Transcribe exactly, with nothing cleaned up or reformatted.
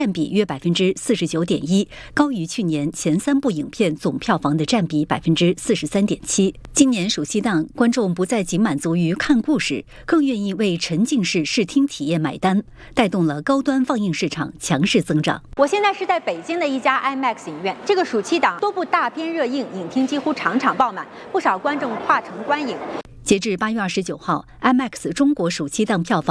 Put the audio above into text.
占比约百分之四十九点一，高于去年前三部影片总票房的占比百分之四十三点七。今年暑期档，观众不再仅满足于看故事，更愿意为沉浸式视听体验买单，带动了高端放映市场强势增长。 我现在是在北京的一家 IMAX 影院，这个暑期档多部大片热映，影厅几乎场场爆满，不少观众跨城观影。 截至八月二十九号 ，IMAX 中国暑期档票房